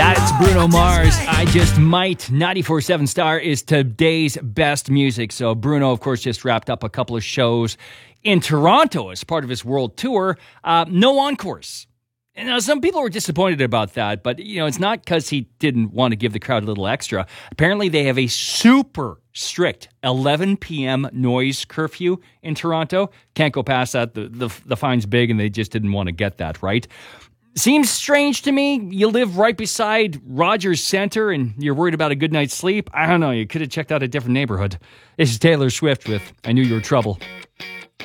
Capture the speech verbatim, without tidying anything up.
That's Bruno Mars. I Just Might. ninety-four point seven Star is today's best music. So Bruno, of course, just wrapped up a couple of shows in Toronto as part of his world tour. Uh, no encores. And now some people were disappointed about that, but you know, it's not because he didn't want to give the crowd a little extra. Apparently they have a super strict eleven p.m. noise curfew in Toronto. Can't go past that. The, the, the fine's big and they just didn't want to get that, right? Seems strange to me. You live right beside Rogers Center and you're worried about a good night's sleep. I don't know. You could have checked out a different neighborhood. This is Taylor Swift with I Knew You Were Trouble.